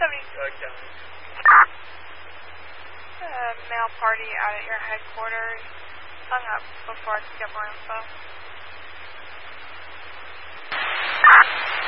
Male party out at your headquarters. Hung up before I could get more info.